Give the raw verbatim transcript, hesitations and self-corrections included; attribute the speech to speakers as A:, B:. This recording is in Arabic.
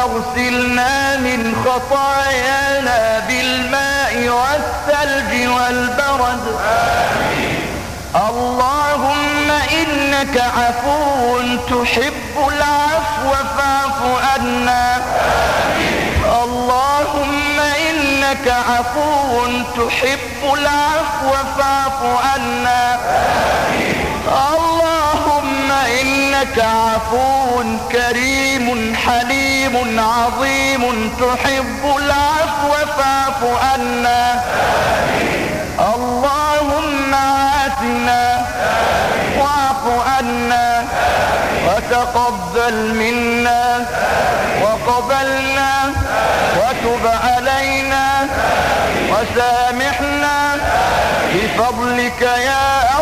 A: واغسلنا من خطايانا بالماء والثلج والبرد. آمين. اللهم إنك عفو تحب العفو فاعف عنا. آمين. اللهم إنك عفو تحب العفو فاعف عنا. آمين. اللهم إنك عفو كريم حليم عظيم تحب العفو فاعف عنا. آمين. اللهم عافنا واعف عنا وتقبل منا وقبلنا وتب علينا وسامحنا بفضلك يا